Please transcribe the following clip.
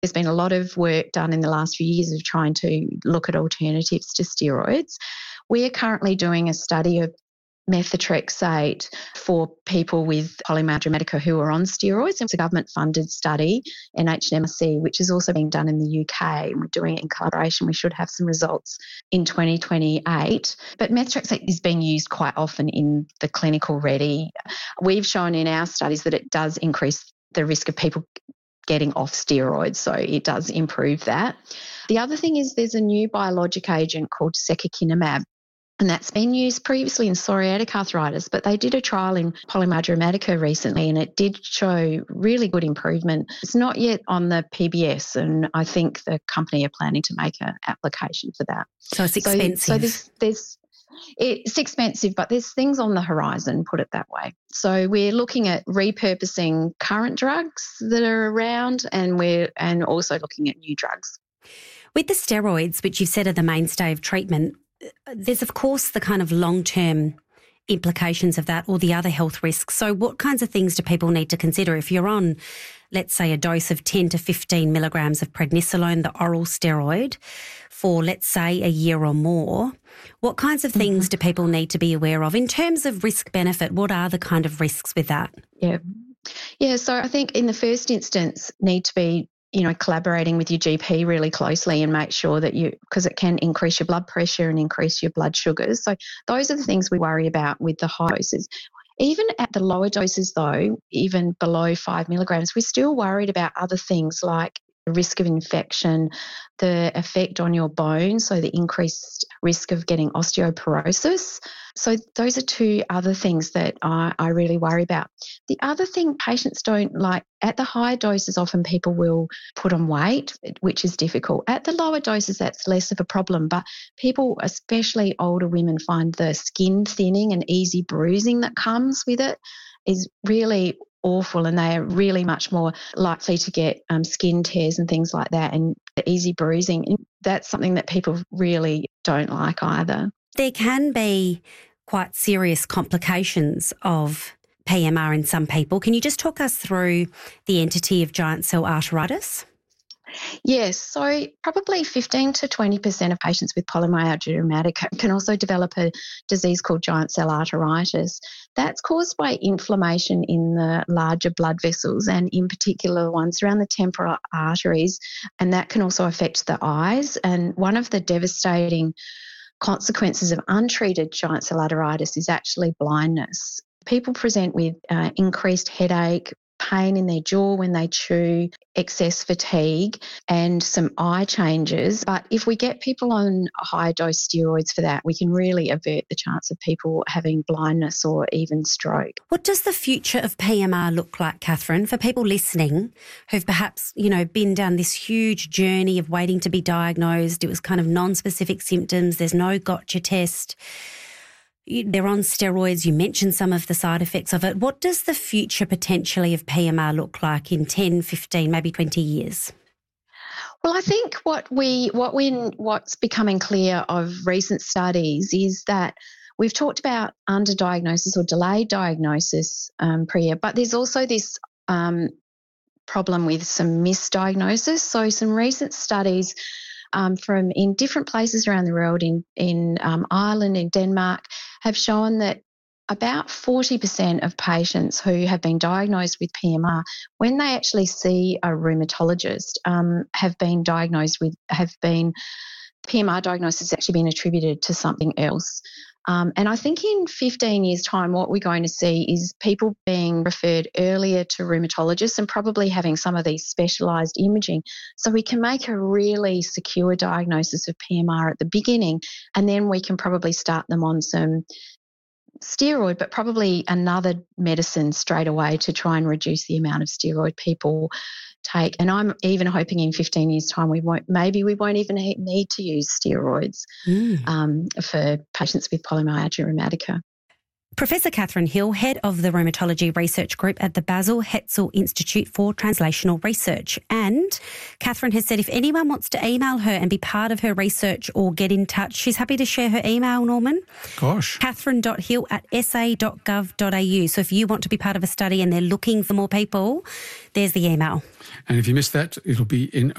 There's been a lot of work done in the last few years of trying to look at alternatives to steroids. We are currently doing a study of methotrexate for people with polymyalgia rheumatica who are on steroids. It's a government-funded study, NHMRC, which is also being done in the UK, and we're doing it in collaboration. We should have some results in 2028. But methotrexate is being used quite often in the clinic already. We've shown in our studies that it does increase the risk of people getting off steroids, so it does improve that. The other thing is there's a new biologic agent called secukinumab, and that's been used previously in psoriatic arthritis, but they did a trial in polymyalgia rheumatica recently and it did show really good improvement. It's not yet on the PBS, and I think the company are planning to make an application for that. So it's expensive. It's expensive, but there's things on the horizon, put it that way. So we're looking at repurposing current drugs that are around, and also looking at new drugs. With the steroids, which you said are the mainstay of treatment, there's of course the kind of long-term implications of that or the other health risks. So what kinds of things do people need to consider if you're on, let's say, a dose of 10 to 15 milligrams of prednisolone, the oral steroid, for, let's say, a year or more? What kinds of things do people need to be aware of in terms of risk-benefit? What are the kind of risks with that? Yeah. So I think in the first instance need to be collaborating with your GP really closely and make sure that because it can increase your blood pressure and increase your blood sugars. So those are the things we worry about with the high doses. Even at the lower doses though, even below 5 milligrams, we're still worried about other things like the risk of infection, the effect on your bones, so the increased risk of getting osteoporosis. So those are two other things that I really worry about. The other thing patients don't like, at the higher doses, often people will put on weight, which is difficult. At the lower doses, that's less of a problem, but people, especially older women, find the skin thinning and easy bruising that comes with it is really awful, and they are really much more likely to get skin tears and things like that, and the easy bruising. That's something that people really don't like either. There can be quite serious complications of PMR in some people. Can you just talk us through the entity of giant cell arteritis? Yes, so probably 15 to 20% of patients with polymyalgia rheumatica can also develop a disease called giant cell arteritis. That's caused by inflammation in the larger blood vessels, and in particular the ones around the temporal arteries, and that can also affect the eyes. And one of the devastating consequences of untreated giant cell arteritis is actually blindness. People present with increased headache, pain in their jaw when they chew, excess fatigue, and some eye changes. But if we get people on high dose steroids for that, we can really avert the chance of people having blindness or even stroke. What does the future of PMR look like, Catherine, for people listening who've perhaps, been down this huge journey of waiting to be diagnosed? It was kind of non-specific symptoms. There's no gotcha test. They're on steroids. You mentioned some of the side effects of it. What does the future potentially of PMR look like in 10, 15, maybe 20 years? Well, I think what's becoming clear of recent studies is that we've talked about underdiagnosis or delayed diagnosis, Priya, but there's also this problem with some misdiagnosis. So some recent studies from in different places around the world, in Ireland, in Denmark, have shown that about 40% of patients who have been diagnosed with PMR, when they actually see a rheumatologist, PMR diagnosis has actually been attributed to something else. And I think in 15 years' time, what we're going to see is people being referred earlier to rheumatologists and probably having some of these specialised imaging, so we can make a really secure diagnosis of PMR at the beginning, and then we can probably start them on some steroid, but probably another medicine straight away to try and reduce the amount of steroid people take. And I'm even hoping in 15 years' time we won't even need to use steroids for patients with polymyalgia rheumatica. Professor Catherine Hill, Head of the Rheumatology Research Group at the Basil Hetzel Institute for Translational Research. And Catherine has said if anyone wants to email her and be part of her research or get in touch, she's happy to share her email, Norman. Gosh. catherine.hill@sa.gov.au. So if you want to be part of a study and they're looking for more people, there's the email. And if you missed that, it'll be in